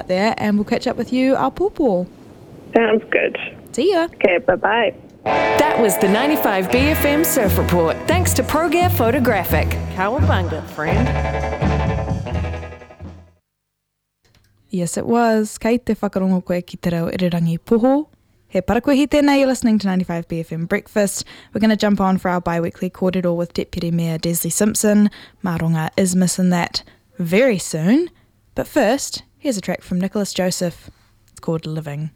out there, and we'll catch up with you au pōpō. Sounds good. See ya. Okay, bye-bye. That was the 95 BFM Surf Report, thanks to Progear Photographic. Kawabunga, friend. Yes, it was. Kei te whakarongo koe ki te reo Irirangi Poho. He parakohi tēnei, you're listening to 95 BFM Breakfast. We're going to jump on for our bi-weekly kōrero with Deputy Mayor Desley Simpson. Māronga is missing that very soon. But first, here's a track from Nicholas Joseph. It's called Living.